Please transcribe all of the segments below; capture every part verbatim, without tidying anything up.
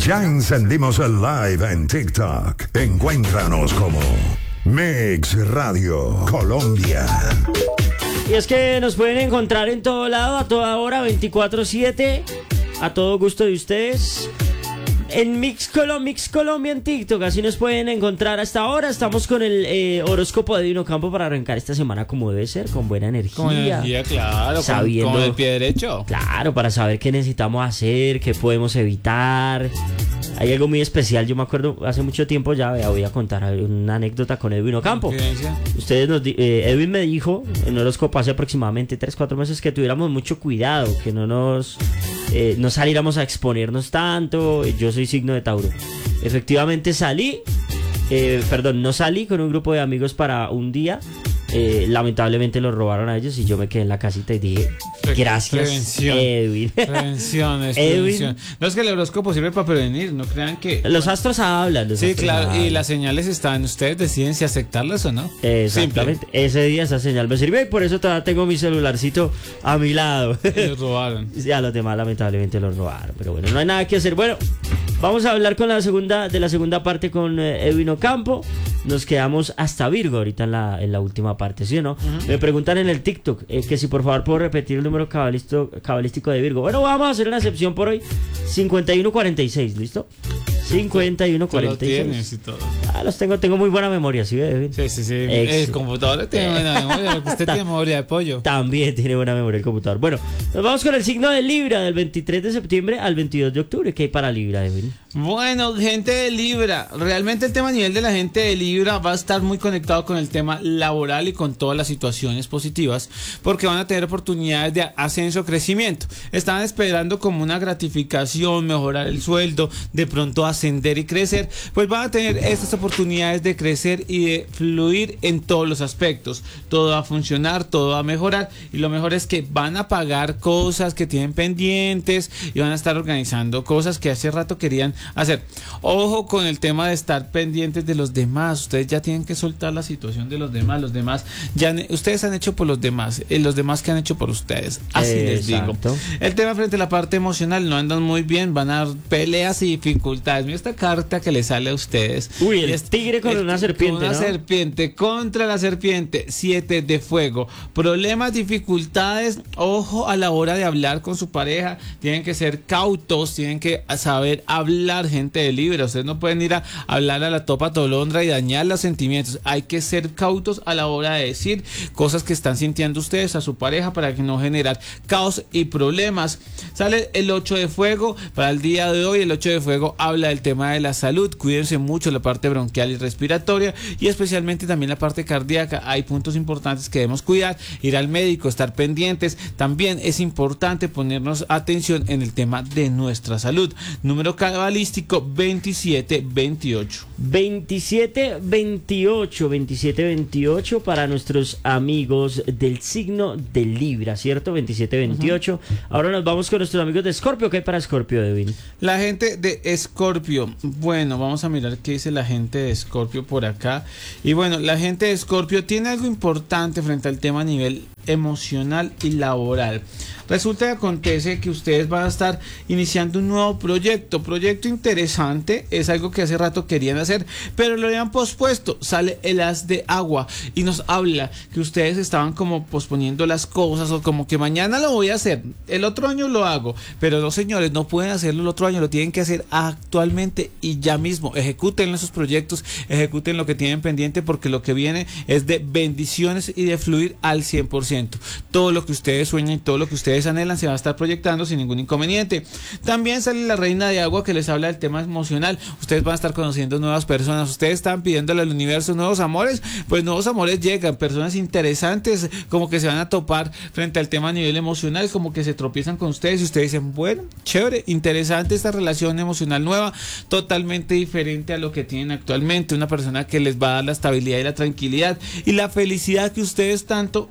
Ya encendimos el live en TikTok. Encuéntranos como Mix Radio Colombia. Y es que nos pueden encontrar en todo lado, a toda hora, veinticuatro siete, a todo gusto de ustedes. En Mix, Colo- Mix Colombia en TikTok, así nos pueden encontrar hasta ahora. Estamos con el eh, horóscopo de Divino Campo para arrancar esta semana como debe ser, con buena energía. Con energía, claro, sabiendo, con, con el pie derecho. Claro, para saber qué necesitamos hacer, qué podemos evitar. Hay algo muy especial, yo me acuerdo hace mucho tiempo ya, vea, voy a contar una anécdota con Edwin Campo. Ustedes nos di- eh, Edwin me dijo en horóscopo hace aproximadamente tres cuatro meses que tuviéramos mucho cuidado, que no nos eh, no saliéramos a exponernos tanto. Yo soy signo de Tauro. Efectivamente salí, eh, perdón, no salí con un grupo de amigos para un día. Eh, lamentablemente los robaron a ellos y yo me quedé en la casita y dije gracias, Prevención. Edwin. Prevención, es Edwin. prevención. No, es que el horóscopo sirve para prevenir, no crean que... Los astros hablan. Los Sí, astros claro, hablan. y las señales están, ustedes deciden si aceptarlas o no. Exactamente, ese día esa señal me sirvió y por eso todavía tengo mi celularcito a mi lado. Simple. Los robaron. Ya los demás lamentablemente los robaron, pero bueno, no hay nada que hacer. Bueno, vamos a hablar con la segunda de la segunda parte con eh, Edwin Campo. Nos quedamos hasta Virgo ahorita en la, en la última parte, ¿sí o no? Uh-huh. Me preguntan en el TikTok eh, que si por favor puedo repetir el número cabalístico, cabalístico de Virgo. Bueno, vamos a hacer una excepción por hoy. cincuenta y uno cuarenta y seis, ¿listo? cincuenta y uno cuarenta y seis. Tú lo tienes y todo. Ah, los tengo, tengo muy buena memoria, ¿sí, Edwin? Sí, sí, sí. Ex- El computador tiene buena memoria, porque usted tiene memoria de pollo. También tiene buena memoria el computador. Bueno, nos vamos con el signo de Libra del veintitrés de septiembre al veintidós de octubre. ¿Qué hay para Libra, Edwin? Bueno, gente de Libra, realmente el tema a nivel de la gente de Libra va a estar muy conectado con el tema laboral y con todas las situaciones positivas, porque van a tener oportunidades de ascenso, crecimiento. Estaban esperando como una gratificación, mejorar el sueldo, de pronto ascender y crecer, pues van a tener estas oportunidades de crecer y de fluir en todos los aspectos. Todo va a funcionar, todo va a mejorar, y lo mejor es que van a pagar cosas que tienen pendientes y van a estar organizando cosas que hace rato querían hacer. Ojo con el tema de estar pendientes de los demás. Ustedes ya tienen que soltar la situación de los demás. Los demás ya han, ustedes han hecho por los demás, eh, los demás que han hecho por ustedes. Así Exacto. les digo. El tema frente a la parte emocional, no andan muy bien, van a dar peleas y dificultades. Mira esta carta que les sale a ustedes. Uy, el Es- tigre con el- una serpiente, con una ¿no? serpiente contra la serpiente, siete de fuego. Problemas, dificultades. Ojo a la hora de hablar con su pareja. Tienen que ser cautos, tienen que saber hablar, gente de Libra. Ustedes no pueden ir a hablar a la topa tolondra y dañar los sentimientos. Hay que ser cautos a la hora de decir cosas que están sintiendo ustedes a su pareja para que no generar caos y problemas. Sale el ocho de fuego para el día de hoy. El ocho de fuego habla del tema de la salud. Cuídense mucho la parte bronquial y respiratoria, y especialmente también la parte cardíaca. Hay puntos importantes que debemos cuidar, ir al médico, estar pendientes. También es importante ponernos atención en el tema de nuestra salud. Número cabalístico veintisiete veintiocho. veintisiete veintiocho, veintisiete veintiocho para nuestros amigos del signo de Libra, ¿cierto? veintisiete veintiocho. Uh-huh. Ahora nos vamos con nuestros amigos de Escorpio. ¿Qué hay para Escorpio, Edwin? La gente de Escorpio. Bueno, vamos a mirar qué dice la gente de Escorpio por acá. Y bueno, la gente de Escorpio tiene algo importante frente al tema a nivel emocional y laboral. Resulta que acontece que ustedes van a estar iniciando un nuevo proyecto, proyecto interesante, es algo que hace rato querían hacer, pero lo habían pospuesto. Sale el as de agua y nos habla que ustedes estaban como posponiendo las cosas, o como que mañana lo voy a hacer, el otro año lo hago, pero no, señores, no pueden hacerlo el otro año, lo tienen que hacer actualmente y ya mismo. Ejecuten esos proyectos, ejecuten lo que tienen pendiente, porque lo que viene es de bendiciones y de fluir al cien por ciento. Todo lo que ustedes sueñan y todo lo que ustedes anhelan se va a estar proyectando sin ningún inconveniente. También sale la reina de agua que les habla del tema emocional. Ustedes van a estar conociendo nuevas personas. Ustedes están pidiéndole al universo nuevos amores, pues nuevos amores llegan, personas interesantes como que se van a topar frente al tema a nivel emocional, como que se tropiezan con ustedes y ustedes dicen, bueno, chévere, interesante esta relación emocional nueva, totalmente diferente a lo que tienen actualmente. Una persona que les va a dar la estabilidad y la tranquilidad y la felicidad que ustedes tanto necesitan.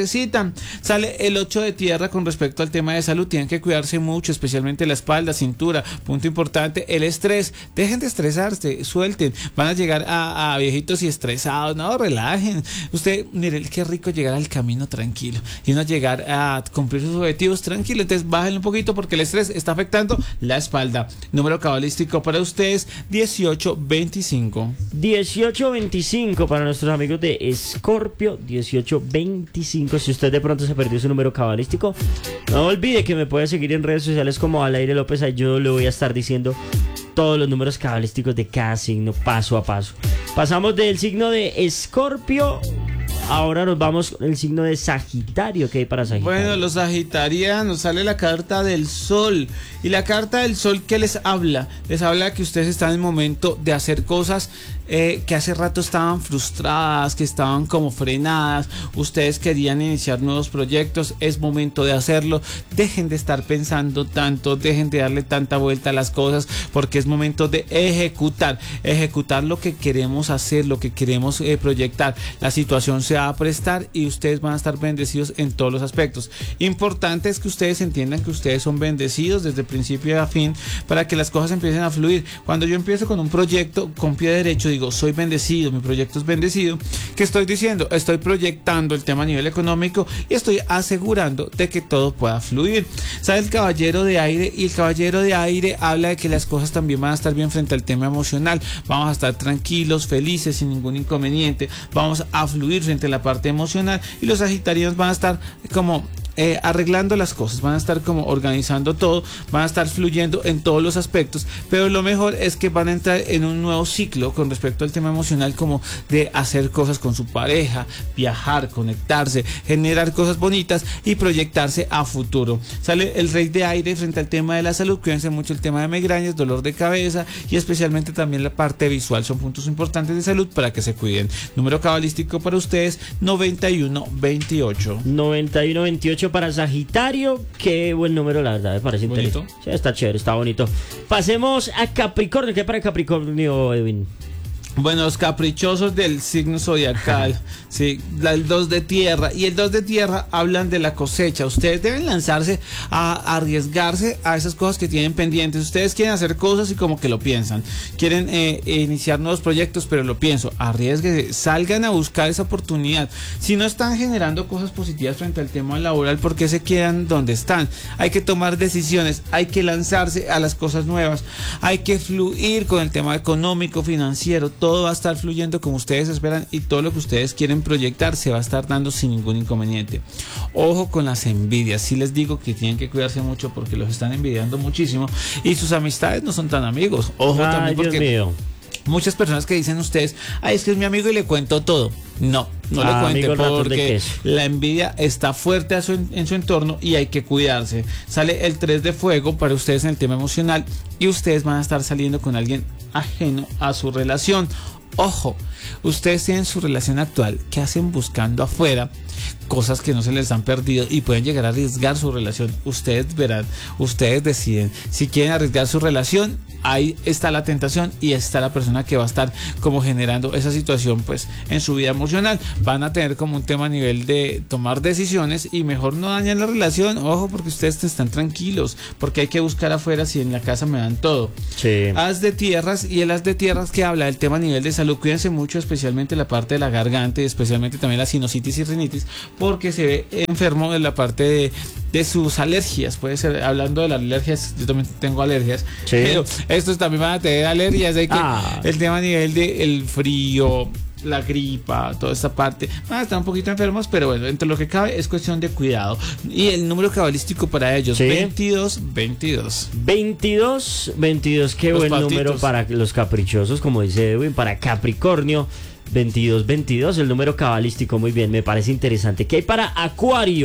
necesitan. Sale el ocho de tierra con respecto al tema de salud. Tienen que cuidarse mucho, especialmente la espalda, cintura. Punto importante, el estrés. Dejen de estresarse, suelten. Van a llegar a, a viejitos y estresados. No, relajen. Usted, mire, qué rico llegar al camino tranquilo y no llegar a cumplir sus objetivos tranquilo. Entonces bájenle un poquito porque el estrés está afectando la espalda. Número cabalístico para ustedes, dieciocho veinticinco. dieciocho veinticinco para nuestros amigos de Escorpio, dieciocho veinticinco. Si usted de pronto se perdió su número cabalístico, no olvide que me puede seguir en redes sociales como Alaire López. Ahí yo le voy a estar diciendo todos los números cabalísticos de cada signo paso a paso. Pasamos del signo de Escorpio. Ahora nos vamos con el signo de Sagitario. ¿Qué hay para Sagitario? Bueno, los sagitarianos, sale la carta del sol. Y la carta del sol, ¿qué les habla? Les habla que ustedes están en el momento de hacer cosas eh, que hace rato estaban frustradas, que estaban como frenadas. Ustedes querían iniciar nuevos proyectos, es momento de hacerlo. Dejen de estar pensando tanto, dejen de darle tanta vuelta a las cosas, porque es momento de ejecutar. Ejecutar lo que queremos hacer, lo que queremos eh, proyectar. La situación se va a prestar y ustedes van a estar bendecidos en todos los aspectos. Importante es que ustedes entiendan que ustedes son bendecidos desde principio a fin para que las cosas empiecen a fluir. Cuando yo empiezo con un proyecto con pie derecho, digo, soy bendecido, mi proyecto es bendecido. ¿Qué estoy diciendo? Estoy proyectando el tema a nivel económico y estoy asegurando de que todo pueda fluir. Sale el caballero de aire y el caballero de aire habla de que las cosas también van a estar bien frente al tema emocional. Vamos a estar tranquilos, felices, sin ningún inconveniente. Vamos a fluir frente a la parte emocional y los sagitarianos van a estar como Eh, arreglando las cosas, van a estar como organizando todo, van a estar fluyendo en todos los aspectos, pero lo mejor es que van a entrar en un nuevo ciclo con respecto al tema emocional, como de hacer cosas con su pareja, viajar, conectarse, generar cosas bonitas y proyectarse a futuro. Sale el rey de aire frente al tema de la salud. Cuídense mucho el tema de migrañas, dolor de cabeza y especialmente también la parte visual, son puntos importantes de salud para que se cuiden. Número cabalístico para ustedes, noventa y uno veintiocho. noventa y uno veintiocho para Sagitario. Qué buen número, la verdad, me parece Bonito. interesante. Sí, está chévere, está bonito. Pasemos a Capricornio. ¿Qué hay para Capricornio, Edwin? Bueno, los caprichosos del signo zodiacal, sí, el dos de tierra y el dos de tierra hablan de la cosecha. Ustedes deben lanzarse a arriesgarse a esas cosas que tienen pendientes. Ustedes quieren hacer cosas y como que lo piensan, quieren eh, iniciar nuevos proyectos, pero lo pienso. Arriesguense, salgan a buscar esa oportunidad. Si no están generando cosas positivas frente al tema laboral, ¿por qué se quedan donde están? Hay que tomar decisiones, hay que lanzarse a las cosas nuevas, hay que fluir con el tema económico, financiero. Todo va a estar fluyendo como ustedes esperan y todo lo que ustedes quieren proyectar se va a estar dando sin ningún inconveniente. Ojo con las envidias. Sí les digo que tienen que cuidarse mucho porque los están envidiando muchísimo y sus amistades no son tan amigos. Ojo. Ay, también porque Dios mío. Muchas personas que dicen ustedes, ay, es que es mi amigo y le cuento todo. No, no ah, le cuente porque la envidia está fuerte a su, en su entorno y hay que cuidarse. Sale el tres de fuego para ustedes en el tema emocional y ustedes van a estar saliendo con alguien ajeno a su relación. Ojo, ustedes tienen su relación actual, ¿qué hacen buscando afuera? Cosas que no se les han perdido y pueden llegar a arriesgar su relación. Ustedes verán, ustedes deciden si quieren arriesgar su relación. Ahí está la tentación y está la persona que va a estar como generando esa situación pues en su vida emocional. Van a tener como un tema a nivel de tomar decisiones y mejor no dañar la relación. Ojo, porque ustedes están tranquilos, porque hay que buscar afuera si en la casa me dan todo. Sí. As de tierras y el as de tierras que habla del tema a nivel de salud. Cuídense mucho, especialmente la parte de la garganta y especialmente también la sinusitis y rinitis, porque se ve enfermo en la parte de, de sus alergias. Puede ser, hablando de las alergias, yo también tengo alergias, sí. Pero estos también van a tener alergias, de que ah. el tema a nivel del frío, la gripa, toda esta parte, van a estar un poquito enfermos, pero bueno, entre lo que cabe es cuestión de cuidado. Y el número cabalístico para ellos, ¿sí? veintidós veintidós. veintidós veintidós, qué los buen patitos. Número para los caprichosos, como dice Edwin, para Capricornio. veintidós veintidós, el número cabalístico, muy bien, me parece interesante. ¿Qué hay para Acuario?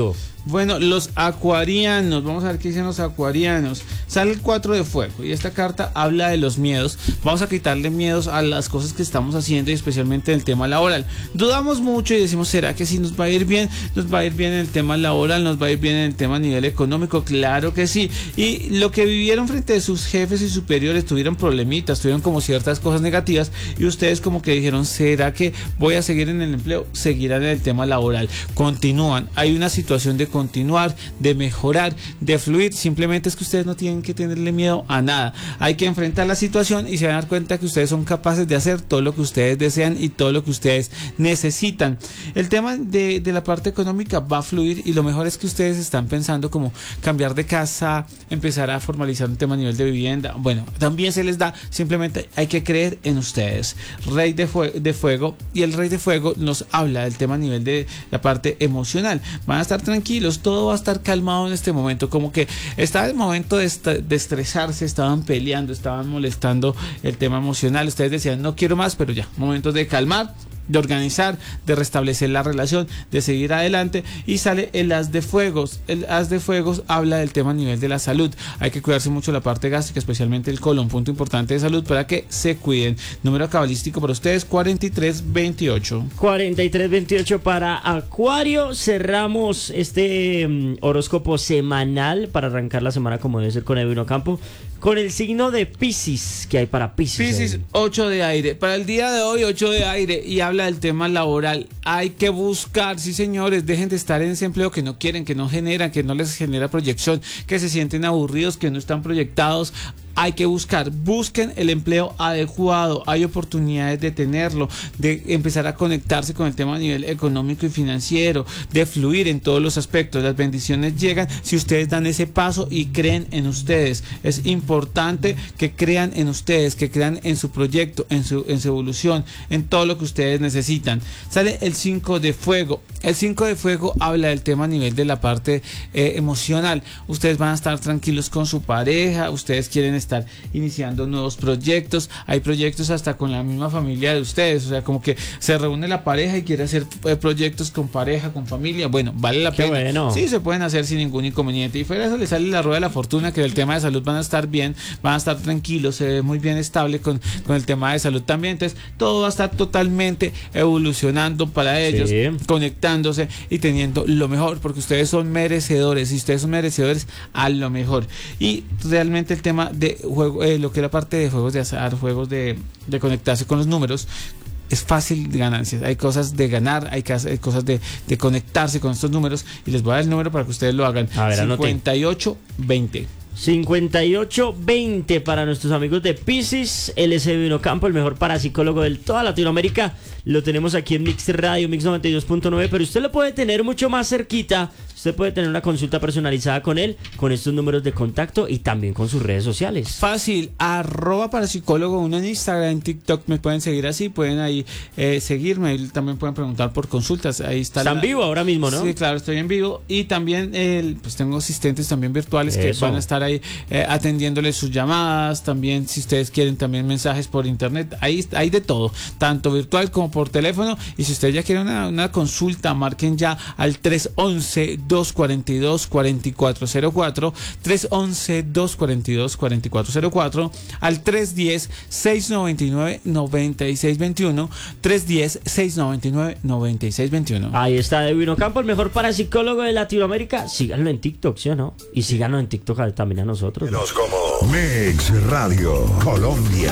Bueno, los acuarianos, vamos a ver qué dicen los acuarianos. Sale el cuatro de fuego y esta carta habla de los miedos. Vamos a quitarle miedos a las cosas que estamos haciendo y especialmente en el tema laboral. Dudamos mucho y decimos, ¿será que sí nos va a ir bien? ¿Nos va a ir bien en el tema laboral? ¿Nos va a ir bien en el tema a nivel económico? Claro que sí. Y lo que vivieron frente a sus jefes y superiores, tuvieron problemitas, tuvieron como ciertas cosas negativas y ustedes como que dijeron, ¿será que voy a seguir en el empleo? Seguirán en el tema laboral. Continúan. Hay una situación de continuar, de mejorar, de fluir. Simplemente es que ustedes no tienen que tenerle miedo a nada. Hay que enfrentar la situación y se van a dar cuenta que ustedes son capaces de hacer todo lo que ustedes desean y todo lo que ustedes necesitan. El tema de, de la parte económica va a fluir y lo mejor es que ustedes están pensando como cambiar de casa, empezar a formalizar un tema a nivel de vivienda. Bueno, también se les da, simplemente hay que creer en ustedes. Rey de, fue de fuego, y el rey de fuego nos habla del tema a nivel de la parte emocional. Van a estar tranquilos, todo va a estar calmado en este momento, como que está el momento de, est de estresarse, estaban peleando, estaban molestando el tema emocional, ustedes decían no quiero más, pero ya, momento de calmar, de organizar, de restablecer la relación, de seguir adelante. Y sale el as de fuegos. El as de fuegos habla del tema a nivel de la salud. Hay que cuidarse mucho la parte gástrica, especialmente el colon, punto importante de salud para que se cuiden. Número cabalístico para ustedes, cuarenta y tres veintiocho. cuarenta y tres veintiocho para Acuario. Cerramos este um, horóscopo semanal para arrancar la semana como debe ser con Edwin Ocampo, con el signo de Piscis. ¿Qué hay para Piscis? Piscis, ocho de aire. Para el día de hoy, ocho de aire. Y habla del tema laboral. Hay que buscar, sí señores, dejen de estar en ese empleo que no quieren, que no generan, que no les genera proyección, que se sienten aburridos, que no están proyectados. Hay que buscar, busquen el empleo adecuado, hay oportunidades de tenerlo, de empezar a conectarse con el tema a nivel económico y financiero, de fluir en todos los aspectos. Las bendiciones llegan si ustedes dan ese paso y creen en ustedes. Es importante que crean en ustedes, que crean en su proyecto, en su, en su evolución, en todo lo que ustedes necesitan. Sale el cinco de fuego. El cinco de fuego habla del tema a nivel de la parte eh, emocional. Ustedes van a estar tranquilos con su pareja, ustedes quieren estar estar iniciando nuevos proyectos, hay proyectos hasta con la misma familia de ustedes, o sea, como que se reúne la pareja y quiere hacer eh, proyectos con pareja, con familia, bueno, vale la Qué pena, bueno. Sí, se pueden hacer sin ningún inconveniente, y fuera de eso le sale la rueda de la fortuna, que del tema de salud van a estar bien, van a estar tranquilos, se ve muy bien estable con, con el tema de salud también, entonces todo va a estar totalmente evolucionando para ellos, sí, conectándose y teniendo lo mejor, porque ustedes son merecedores, y ustedes son merecedores a lo mejor, y realmente el tema de juego, eh, lo que es la parte de juegos de azar, juegos de, de conectarse con los números, es fácil de ganancias, hay cosas de ganar, hay cosas de, de conectarse con estos números, y les voy a dar el número para que ustedes lo hagan. A ver, cincuenta y ocho veinte. cincuenta y ocho veinte para nuestros amigos de Piscis. Él es Edwin Ocampo, el mejor parapsicólogo de toda Latinoamérica. Lo tenemos aquí en Mix Radio, Mix noventa y dos punto nueve, pero usted lo puede tener mucho más cerquita. Usted puede tener una consulta personalizada con él, con estos números de contacto y también con sus redes sociales. Fácil, arroba parapsicólogo uno en Instagram, en TikTok, me pueden seguir así, pueden ahí eh, seguirme, también pueden preguntar por consultas, ahí está. Está la... en vivo ahora mismo, ¿no? Sí, claro, estoy en vivo, y también eh, pues tengo asistentes también virtuales Eso. que van a estar ahí eh, atendiéndoles sus llamadas, también si ustedes quieren también mensajes por internet, ahí hay de todo, tanto virtual como por teléfono, y si ustedes ya quieren una, una consulta, marquen ya al tres once, dos cuarenta y dos, cuarenta y cuatro cero cuatro, tres once, dos cuarenta y dos, cuarenta y cuatro cero cuatro, al tres diez, seis noventa y nueve, noventa y seis veintiuno, tres diez, seis noventa y nueve, noventa y seis veintiuno. Ahí está Edwin Ocampo, el mejor parapsicólogo de Latinoamérica. Síganlo en TikTok, ¿sí o no? Y síganos en TikTok también a nosotros. Nos como Mix Radio Colombia.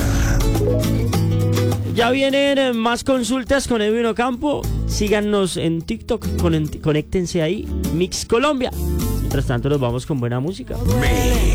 Ya vienen más consultas con Edwin Ocampo. Síganos en TikTok, conéctense ahí, Mix Colombia. Mientras tanto, nos vamos con buena música. Mix.